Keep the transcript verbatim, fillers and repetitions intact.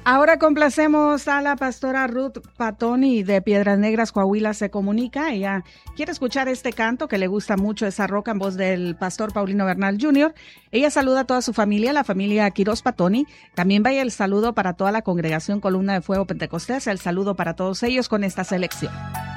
Ahora complacemos a la pastora Ruth Patoni de Piedras Negras, Coahuila, se comunica. Ella quiere escuchar este canto que le gusta mucho, esa roca en voz del pastor Paulino Bernal junior Ella saluda a toda su familia, la familia Quiroz Patoni. También vaya el saludo para toda la congregación Columna de Fuego Pentecostés, el saludo para todos ellos con esta selección.